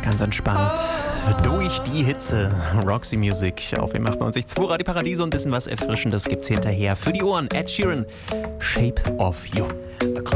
Ganz entspannt durch die Hitze. Roxy Music auf dem 98.2 Radio Paradiso. Ein bisschen was Erfrischendes gibt's hinterher für die Ohren. Ed Sheeran, Shape of You.